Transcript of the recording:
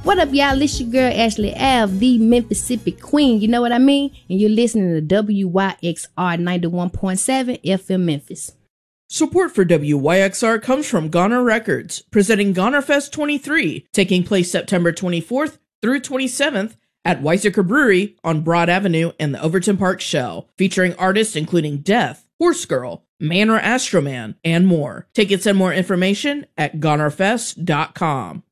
What up, y'all? It's your girl, Ashley Ave, the Mississippi Queen. You know what I mean? And you're listening to WYXR 91.7 FM Memphis. Support for WYXR comes from Goner Records, presenting Goner Fest 23, taking place September 24th through 27th at Weizsäcker Brewery on Broad Avenue and the Overton Park Shell, featuring artists including Death, Horse Girl, Man or Astroman, and more. Tickets and more information at gonerfest.com.